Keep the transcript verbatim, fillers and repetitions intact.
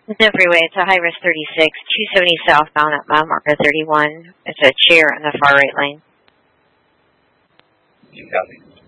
No freeway. It's a high risk thirty-six, two seventy southbound at mile marker thirty-one. It's a chair in the far right lane. You copy.